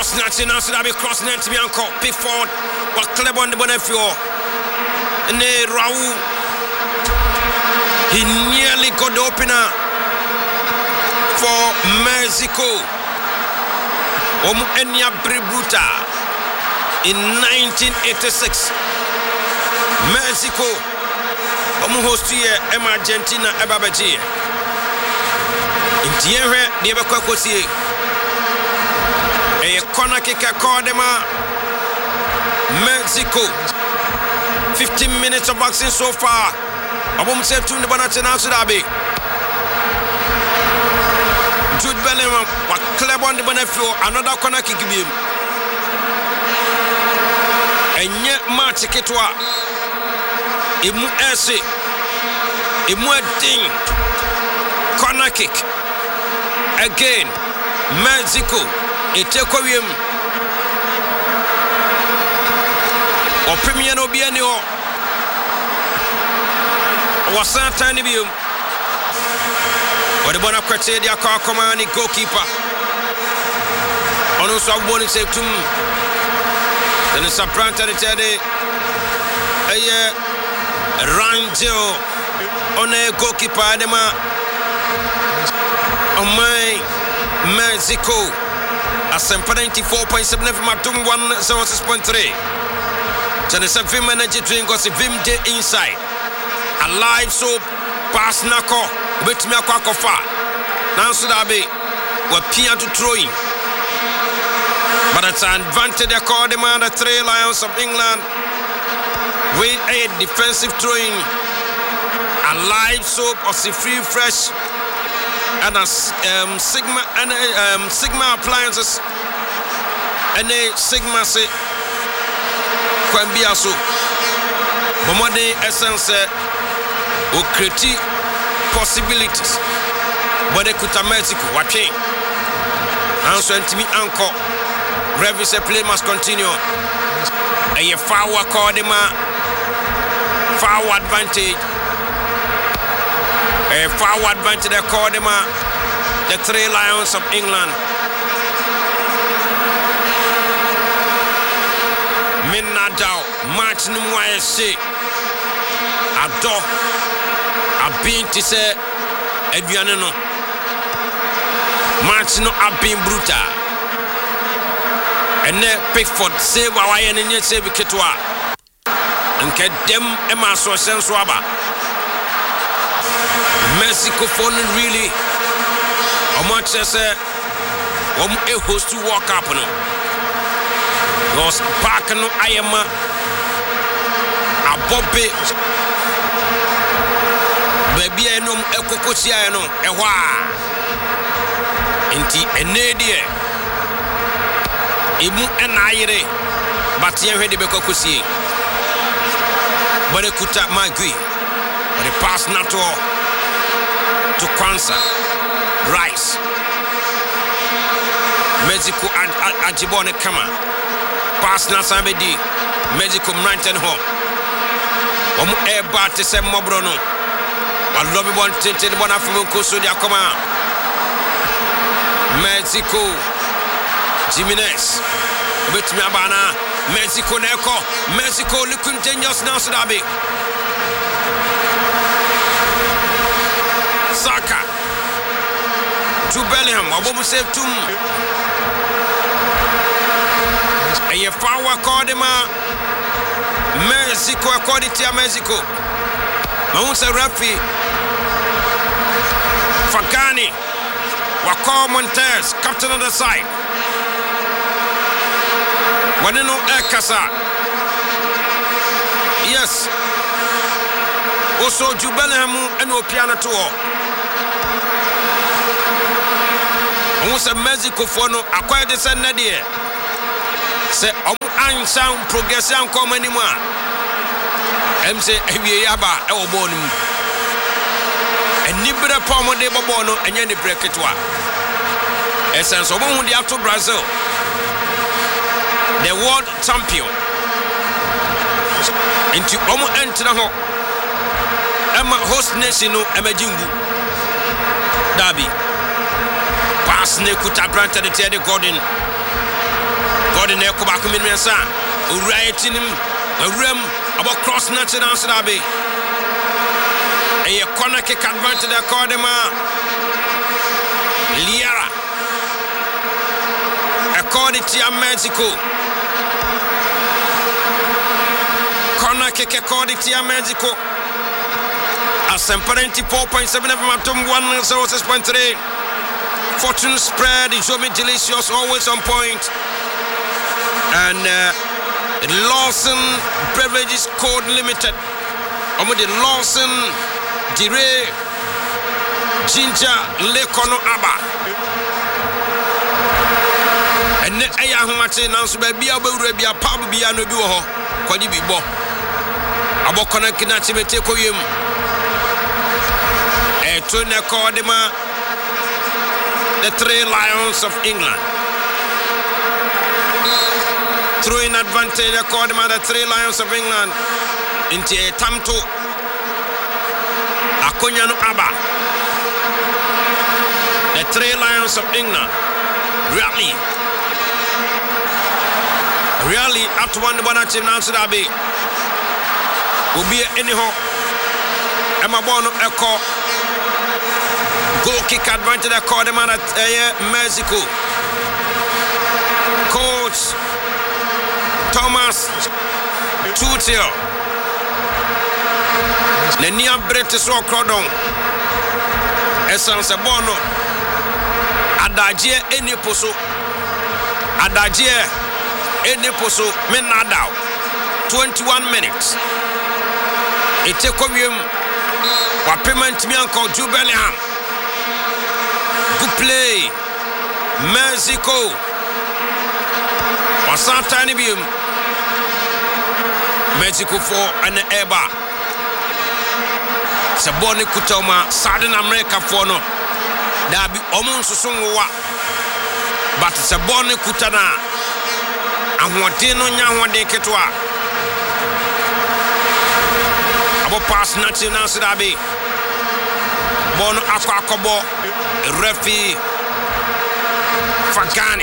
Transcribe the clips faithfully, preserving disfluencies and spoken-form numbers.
snatching now, so that be crossing into me and call Pickford. What club on the Bonifio? And then Raul. He nearly got the opener for Mexico. Omu Enya Bributa in nineteen eighty-six. Mexico. Omu host here, Em Argentina, Ebabaji. In Tierra, the Ebacosi. A corner kick a Cordema. Mexico. fifteen minutes of boxing so far. I won't say to the Bonachana Sudabi. Jude Bellingham, what club on the Bonafio, another corner kick him. And yet, March Ketwa. Imu Ese. Imu Ding. Corner kick. Again, Mexico. Etekoyem. O Premier no Bienio. Was a tiny view. Or the Bonacrite, the car command, goalkeeper. On also one is saved to him. Then it's a plant at the Teddy. A year, Rangel on a goalkeeper, Adema. On my Mexico. A Semper ninety-four point seven from Matum one zero six point three. Janessa Vim energy drink was a Vim day inside. A live soap, pass Nako, with me a quack of fat. Now, Sudabi, were Pia to throw in. But it's an advantage, they call them the three Lions of England with a defensive throwing. A live soap of the free fresh and a um, Sigma and a, um, Sigma appliances and a Sigma say, Quambia so. Bomode essence. O create possibilities. But they could Mexico, watching. Answer to me, uncle. Revis play must continue. A forward Cordema, forward advantage. A forward advantage, the Cordema, the three Lions of England. Minadao, match number one, say, Adore. I've been to say, Edwiano. Martino have been brutal. And then Pickford save our and then save Ketwa. And get them Emma so sensuaba. Mexico phone really. How much I say, um, a host to walk up on him. Those park no I am a Bobby. Baby, I know a Cocosia, a wa. Inti a nadia. Imu and Ire, but you heard the Becocosi. But I could tap my gui. But the pass not to to Kwanza. Rice. Mexico Ajibone Kama. Pass Nasabedi. Mexico Mountain Home. Omu air bat to say Mobrono. I love you one tinted one after Kusudia Koma. Mexico Jimenez. With me Abana. Mexico Neko. Mexico looking dangerous now, Sudabi. Saka. To Bellingham. I won't save two. And you forward Cordema. Mexico according to Mexico. Mahunsa Rafi. Fagani. Wako Montes, captain on the side. Waneno Ekasa. Yes. Also Jubelhamu and Opiana Tour. Mahunsa Mexico for no acquired the same idea. Say, I'm sound progress and come anymore. M say, Yaba, Elbon. And Nibra Pomo de Bobono and Yenny break it. Essence of one to Brazil, the world champion. Into Omo enter the home. Emma host nation, Emma Jingu. Dabi. Pass Nekuta Branta the Teddy Gordon. Gordon Eko back in Mensa. Right in him. A rim about cross nutting on Sabi. A corner kick advance to the Cordema. Liara. According to Mexico. Corner kick according to Mexico. Asempa ninety-four point seven F M at one oh six point three. Fortune spread is me delicious, always on point. And uh, Lawson Beverages Code Limited. I'm with the Lawson Dire Ginger Lekono Aba. And I am matching now, so baby, I'll be ready. I'll probably be a no do. Could you be bo? Abo connecting at him. Tuna Cordema, the Three Lions of England. Throwing advantage, Cordema, the Three Lions of England. Into a Tamto Akonyano Aba. The Three Lions of England. Really. Really, at one Bonachi Nancy Dabi will be anyhow. Emma Bono Echo. Goal kick advantage that called him at uh, Mexico. Coach Thomas Tuchel. Nenia British Rock Crodon. Essence Bono. Adagye any poso. Adagye any poso. Menadao. twenty-one minutes. It take him. What payment me uncle Joe Bellingham. Good play. Mexico. Wasantani bium. Mexico for an eba. Saboni Kutoma, Southern America for no. There be almost so but Saboni Kutana. And what dino nyawade ketwa. Abo pass national Sidabi. Bono Aquacobo. Refi Fagani.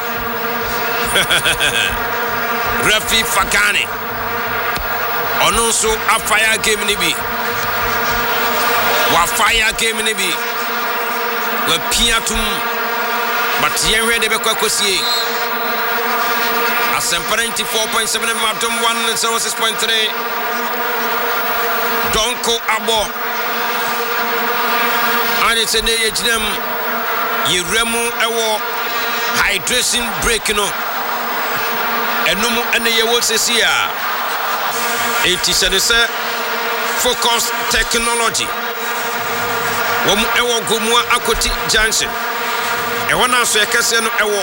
Refi Fagani. Onunso a fire game nibi. Wa fire game nibi. We piatum. But yen ready be kwakosie. Asempa ninety-four point seven F M one oh six point three. Donko Abo. And it's a day them you remu ewo hydration break no enumu ene ye wo sesia it is a focus technology wom ewo gomua akoti junction e wona so ekese no ewo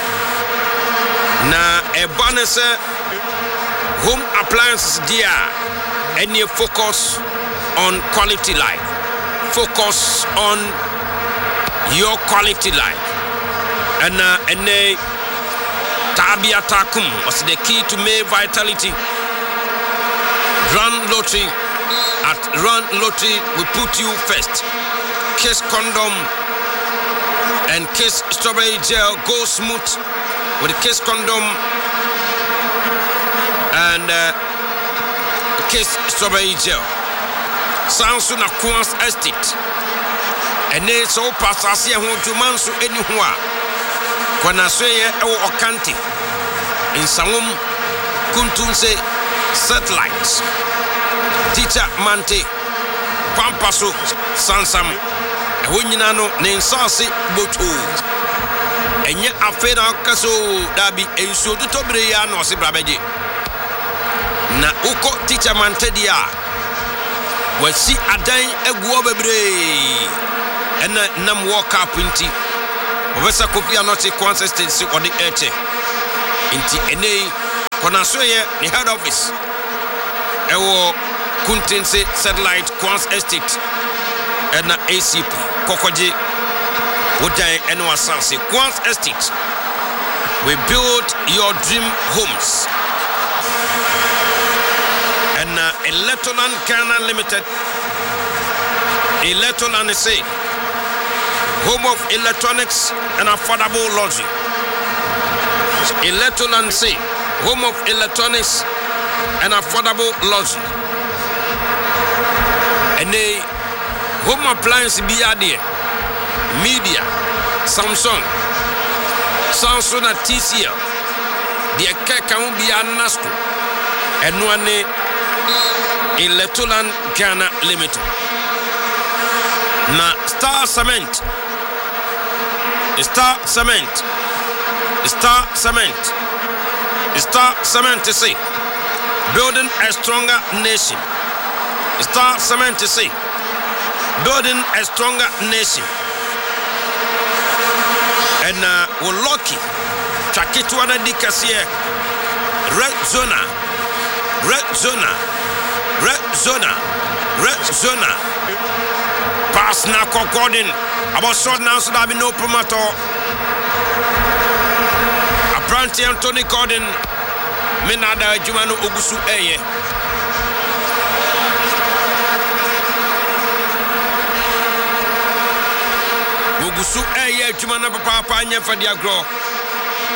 na e banese home appliances dia any focus on quality life. Focus on your quality life. And uh, and uh, Tabia Takum was the key to male vitality. Run Lottery. At Run Lottery, we put you first. Kiss condom and Kiss strawberry gel go smooth with Kiss condom and uh, Kiss strawberry gel. Sounds na Quans Estate. And it's so passasi and want to mansu anywhere. Kwana sweye ewo Okanti. In Samum Kuntunse Satellites. Teacher Mante Pampaso Sansam. Ewinyano Nensasi Boto. Enye afena kaso dabi enso dutobre ya no se brabeje. Na uko Teacher Mante dia. Wasi adan eguo bebre ena nam walk up inti obesa kopi anoti consistency on the eche inti ene kona soye the head office ewo Kuntense Satellite Quans Estate ena A C P kokoji wodan eno asanse Quans Estate. We build your dream homes. And uh, Electroland Ghana Limited, Electroland is a home of electronics and affordable luxury. Electroland C, home of electronics and affordable luxury. And the home appliance B R D, media, Samsung, Samsung at T C L, the Kakamu B R Nasco, and one Electroland Ghana Limited. Na Star Cement, Star Cement, Star Cement, Star Cement to say, building a stronger nation. Star Cement to say, building a stronger nation. And uh, we're lucky. Chakituana di Kassier, Red Zona, Red Zona, Red Zona, Red Zona. Pass now, Gordon. About short now, so there be no promoter. Apprenti Anthony Gordon. Menada Jumano Ogusu Eye. Ogusu Eye Jumana Papa Panya for the agro.